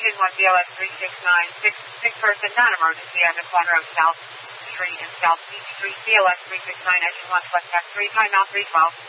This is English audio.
Engine 1 BLS 369, six-person non-emergency on the corner of South Street and South Beach Street, BLS 369, Engine 1, contact 3, timeout 312.